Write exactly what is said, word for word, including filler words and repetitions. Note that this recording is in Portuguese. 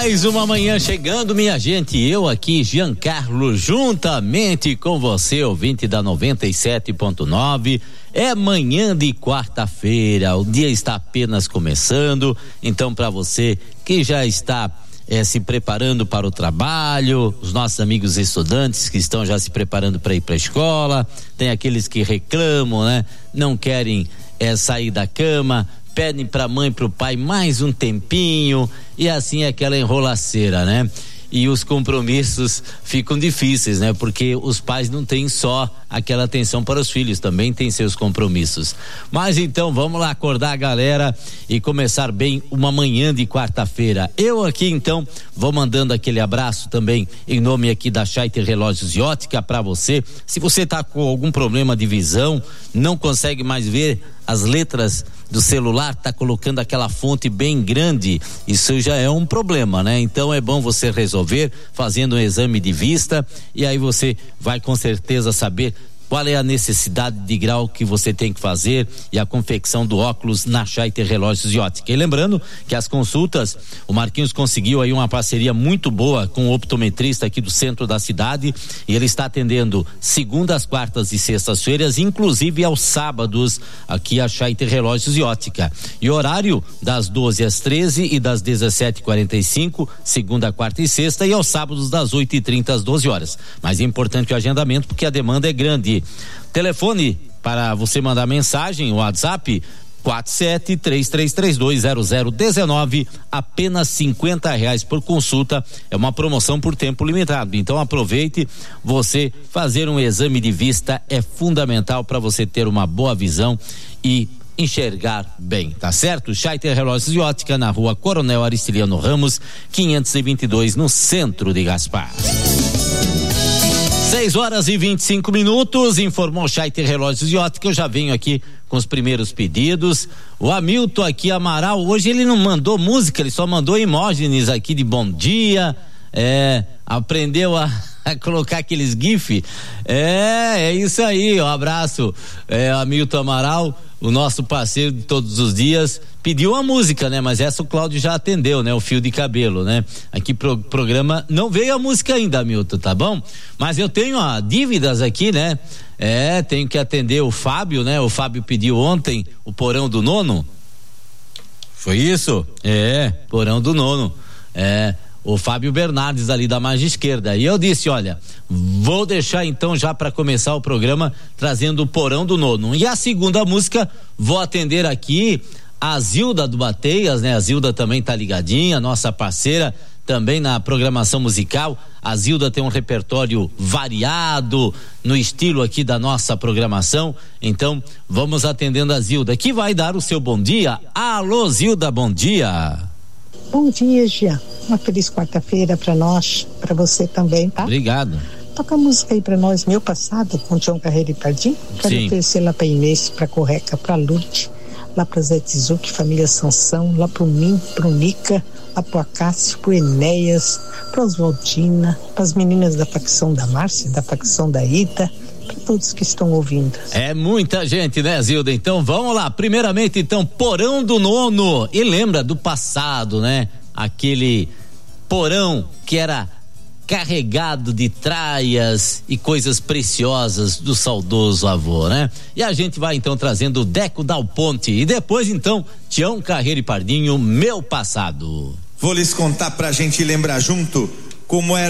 Mais uma manhã chegando, minha gente. Eu aqui, Giancarlo, juntamente com você, ouvinte da noventa e sete ponto nove. É manhã de quarta-feira, o dia está apenas começando. Então, para você que já está É, se preparando para o trabalho, os nossos amigos estudantes que estão já se preparando para ir para a escola, tem aqueles que reclamam, né? Não querem é, sair da cama, pedem para a mãe, para o pai mais um tempinho, e assim é aquela enrolaceira, né? E os compromissos ficam difíceis, né? Porque os pais não têm só aquela atenção para os filhos, também tem seus compromissos. Mas então vamos lá acordar a galera e começar bem uma manhã de quarta-feira. Eu aqui então vou mandando aquele abraço também em nome aqui da Scheiter Relógios e Ótica para você. Se você tá com algum problema de visão, não consegue mais ver as letras do celular, tá colocando aquela fonte bem grande, isso já é um problema, né? Então é bom você resolver fazendo um exame de vista e aí você vai com certeza saber qual é a necessidade de grau que você tem que fazer e a confecção do óculos na Scheiter Relógios e Ótica. E lembrando que as consultas, o Marquinhos conseguiu aí uma parceria muito boa com o optometrista aqui do centro da cidade e ele está atendendo segundas, quartas e sextas-feiras, inclusive aos sábados, aqui a Scheiter Relógios e Ótica. E horário das doze às treze e das dezessete e quarenta e cinco, segunda, quarta e sexta, e aos sábados das oito e trinta às doze horas. Mas é importante o agendamento porque a demanda é grande. Telefone para você mandar mensagem, o WhatsApp quatro sete três três três dois zero zero um nove, apenas cinquenta reais por consulta, é uma promoção por tempo limitado, então aproveite. Você fazer um exame de vista é fundamental para você ter uma boa visão e enxergar bem, tá certo? Scheiter Relógios e Ótica, na rua Coronel Aristiliano Ramos, quinhentos e vinte e dois, no centro de Gaspar. seis horas e vinte e cinco minutos, informou Scheiter Relógios e Ótica. Eu já venho aqui com os primeiros pedidos. O Hamilton aqui, Amaral, hoje ele não mandou música, ele só mandou emojis aqui de bom dia, é, aprendeu a, a colocar aqueles gif. É, é isso aí, um abraço, é, Hamilton Amaral, o nosso parceiro de todos os dias. Pediu uma música, né? Mas essa o Cláudio já atendeu, né? O fio de cabelo, né? Aqui pro programa não veio a música ainda, Hamilton, tá bom? Mas eu tenho ó, dívidas aqui, né? É, tenho que atender o Fábio, né? O Fábio pediu ontem o Porão do Nono. Foi isso? É, Porão do Nono. É, o Fábio Bernardes ali da margem esquerda. E eu disse, olha, vou deixar então já para começar o programa trazendo o Porão do Nono. E a segunda música vou atender aqui a Zilda do Bateias, né? A Zilda também tá ligadinha, nossa parceira também na programação musical. A Zilda tem um repertório variado no estilo aqui da nossa programação. Então, vamos atendendo a Zilda, que vai dar o seu bom dia. Alô, Zilda, bom dia. Bom dia, Gia. Uma feliz quarta-feira para nós, para você também, tá? Obrigado. Toca a música aí pra nós, Meu Passado, com Tião Carreiro e Pardim. Quero oferecer lá pra Inês, pra Correca, pra Lourdes, lá pra Zé Tizuki, família Sansão, lá pro Mim, pro Nica, lá pro Acácio, pro Enéas, pra Oswaldina, pras meninas da facção da Márcia, da facção da Ida, pra todos que estão ouvindo. É muita gente, né, Zilda? Então vamos lá, primeiramente então, Porão do Nono. E lembra do passado, né? Aquele porão que era carregado de traias e coisas preciosas do saudoso avô, né? E a gente vai então trazendo o Deco Dal Ponte e depois então Tião Carreiro e Pardinho, Meu Passado. Vou lhes contar pra gente lembrar junto como era